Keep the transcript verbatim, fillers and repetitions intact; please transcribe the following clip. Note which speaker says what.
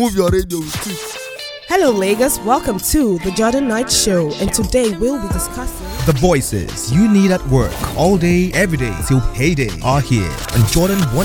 Speaker 1: Move your radio with it.
Speaker 2: Hello, Lagos. Welcome to the Jordan Knight Show, and today we'll be discussing
Speaker 3: the voices you need at work all day, every day till payday are here on Jordan one.